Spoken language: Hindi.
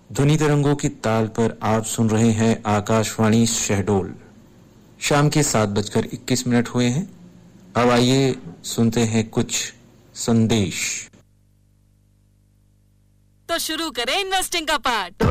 ध्वनि तरंगों की ताल पर आप सुन रहे हैं आकाशवाणी शहडोल। शाम के 7:21 हुए हैं। अब आइए सुनते हैं कुछ संदेश। तो शुरू करें इन्वेस्टिंग का पार्ट।